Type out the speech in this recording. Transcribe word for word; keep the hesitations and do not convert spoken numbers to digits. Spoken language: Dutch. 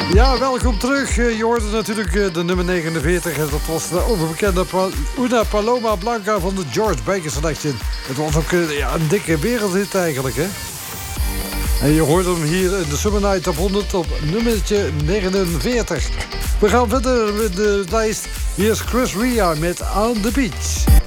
Ja, welkom terug. Je hoorde natuurlijk de nummer negenenveertig. En dat was de overbekende Una Paloma Blanca van de George Baker Selection. Het was ook ja, een dikke wereldhit eigenlijk, hè? En je hoort hem hier in de Summer Night Top honderd op nummertje negenenveertig. We gaan verder met de lijst. Hier is Chris Ria met On The Beach.